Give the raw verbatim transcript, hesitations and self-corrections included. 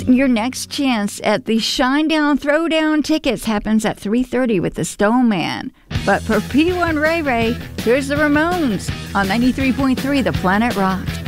Your next chance at the Shinedown Throwdown tickets happens at three thirty with the Stone Man. But for P one Ray Ray, here's the Ramones on ninety-three point three The Planet Rock.